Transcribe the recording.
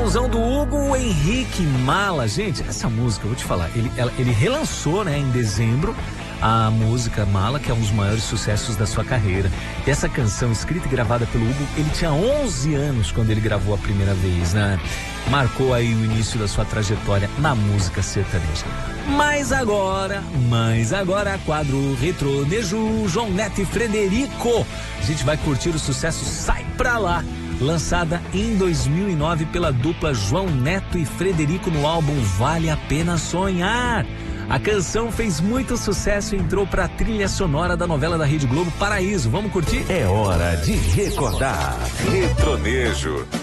Sonzão do Hugo Henrique Mala. Gente, essa música, eu vou te falar, ele relançou, né, em dezembro, a música Mala, que é um dos maiores sucessos da sua carreira. E essa canção, escrita e gravada pelo Hugo, ele tinha 11 anos quando ele gravou a primeira vez, né? Marcou aí o início da sua trajetória na música sertaneja. Mas agora, quadro Retronejo, João Neto e Frederico. A gente vai curtir o sucesso Sai Pra Lá, lançada em 2009 pela dupla João Neto e Frederico no álbum Vale a Pena Sonhar. A canção fez muito sucesso e entrou pra trilha sonora da novela da Rede Globo Paraíso. Vamos curtir? É hora de recordar. Retronejo.